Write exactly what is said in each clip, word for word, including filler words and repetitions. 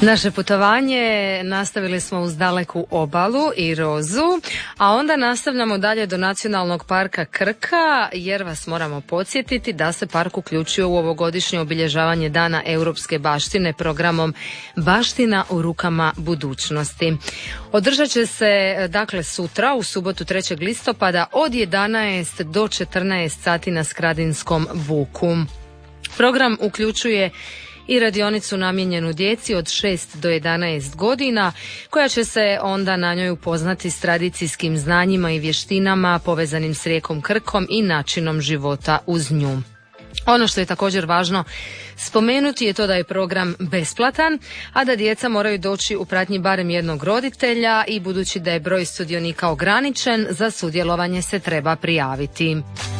Naše putovanje nastavili smo uz daleku obalu i Rozu, a onda nastavljamo dalje do Nacionalnog parka Krka, jer vas moramo podsjetiti da se park uključio u ovogodišnje obilježavanje Dana europske baštine programom Baština u rukama budućnosti. Održat će se dakle sutra, u subotu trećeg listopada od jedanaest do četrnaest sati na Skradinskom Buku. Program uključuje i radionicu namijenjenu djeci od šest do jedanaest godina, koja će se onda na njoj upoznati s tradicijskim znanjima i vještinama povezanim s rijekom Krkom i načinom života uz nju. Ono što je također važno spomenuti je to da je program besplatan, a da djeca moraju doći u pratnji barem jednog roditelja i budući da je broj sudionika ograničen, za sudjelovanje se treba prijaviti.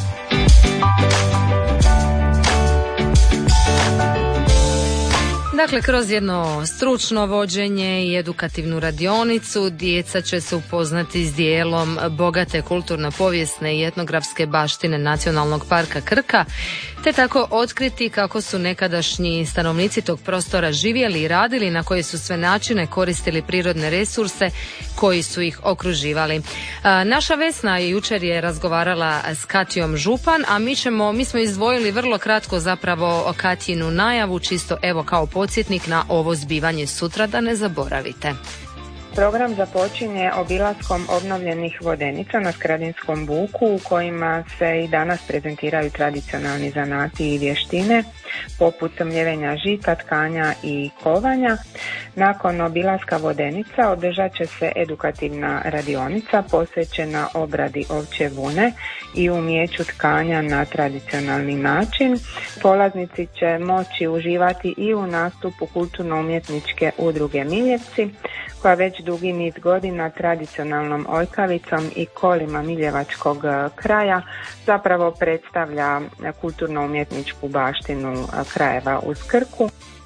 Dakle, kroz jedno stručno vođenje i edukativnu radionicu djeca će se upoznati s dijelom bogate kulturno-povijesne i etnografske baštine Nacionalnog parka Krka, te tako otkriti kako su nekadašnji stanovnici tog prostora živjeli i radili, na koje su sve načine koristili prirodne resurse koji su ih okruživali. Naša Vesna jučer je razgovarala s Katijom Župan, a mi ćemo, mi smo izdvojili vrlo kratko zapravo Katjinu najavu, čisto evo kao podsjetnik na ovo zbivanje sutra, da ne zaboravite. Program započinje obilaskom obnovljenih vodenica na Skradinskom Buku, u kojima se i danas prezentiraju tradicionalni zanati i vještine poput mljevenja žita, tkanja i kovanja. Nakon obilaska vodenica održat će se edukativna radionica posvećena obradi ovčje vune i umijeću tkanja na tradicionalni način. Polaznici će moći uživati i u nastupu kulturno-umjetničke udruge Miljevci, koja već dugi niz godina tradicionalnom ojkavicom i kolima miljevačkog kraja zapravo predstavlja kulturno-umjetničku baštinu krajeva uz Krku.